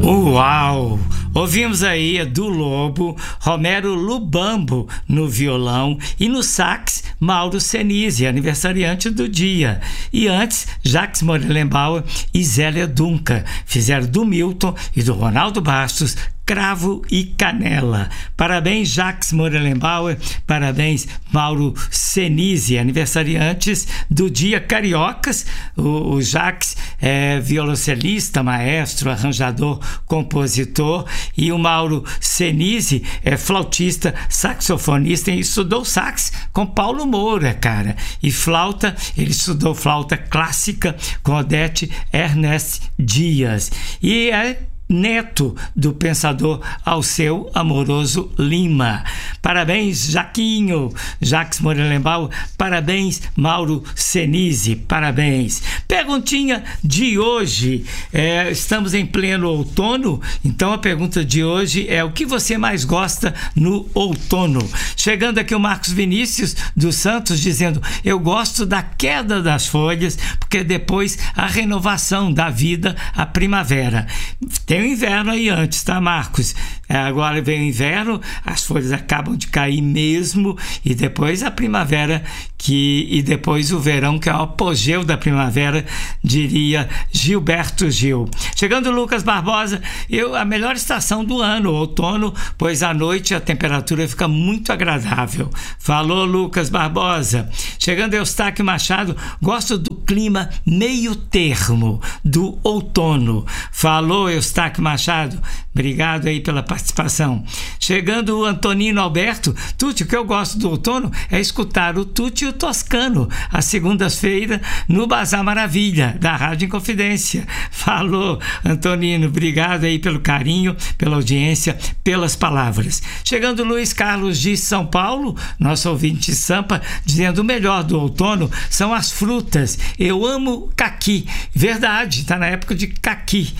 Uau! Ouvimos aí Edu Lobo, Romero Lubambo no violão e no sax Mauro Senise, aniversariante do dia. E antes, Jacques Morelenbauer e Zélia Duncan fizeram do Milton e do Ronaldo Bastos Cravo e Canela. Parabéns, Jacques Morelenbauer, parabéns, Mauro Senise, aniversariantes do dia cariocas. O Jacques é violoncelista, maestro, arranjador, compositor, e o Mauro Senise é flautista, saxofonista e estudou sax com Paulo Moura, cara. E flauta, ele estudou flauta clássica com Odete Ernest Dias. E é neto do pensador Alceu Amoroso Lima. Parabéns, Jaquinho, Jacques Morelenbauer, parabéns, Mauro Senise, parabéns. Perguntinha de hoje, estamos em pleno outono, então a pergunta de hoje é: o que você mais gosta no outono? Chegando aqui o Marcos Vinícius dos Santos dizendo: eu gosto da queda das folhas, porque depois a renovação da vida, a primavera. Tem o inverno aí antes, tá, Marcos? Agora vem o inverno, as folhas acabam de cair mesmo, e depois a primavera, e depois o verão, que é o apogeu da primavera, diria Gilberto Gil. Chegando Lucas Barbosa, a melhor estação do ano, o outono, pois à noite a temperatura fica muito agradável. Falou, Lucas Barbosa. Chegando Eustáquio Machado, gosto do clima meio termo do outono. Falou, Eustáquio Machado, obrigado aí pela participação. Chegando o Antonino Alberto, Tuti, o que eu gosto do outono é escutar o Tuti e o Toscano, às segundas-feiras, no Bazar Maravilha, da Rádio Inconfidência. Falou, Antonino, obrigado aí pelo carinho, pela audiência, pelas palavras. Chegando Luiz Carlos de São Paulo, nosso ouvinte de Sampa, dizendo: o melhor do outono são as frutas. Eu amo caqui. Verdade, está na época de caqui.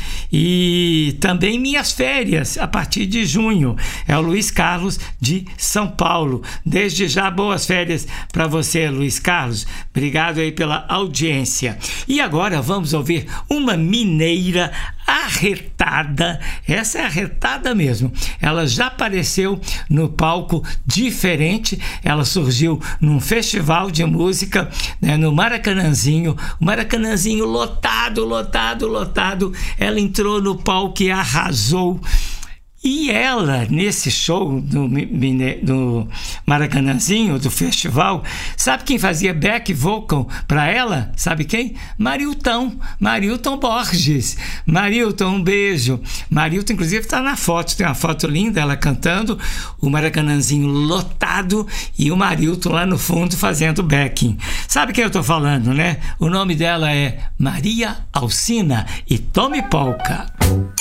E também minhas férias, a partir de junho. É o Luiz Carlos de São Paulo. Desde já, boas férias para você, Luiz Carlos. Obrigado aí pela audiência. E agora vamos ouvir uma mineira arretada. Essa é arretada mesmo. Ela já apareceu no palco diferente. Ela surgiu num festival de música, né, no Maracanãzinho. O Maracanãzinho lotado. Ela entrou no palco e arrasou. E ela, nesse show do Maracanãzinho, do festival, sabe quem fazia back vocal para ela? Sabe quem? Marilton Borges. Marilton, um beijo. Marilton, inclusive, está na foto, tem uma foto linda, ela cantando, o Maracanãzinho lotado e o Marilton lá no fundo fazendo backing. Sabe quem eu estou falando, né? O nome dela é Maria Alcina e Tome Polka.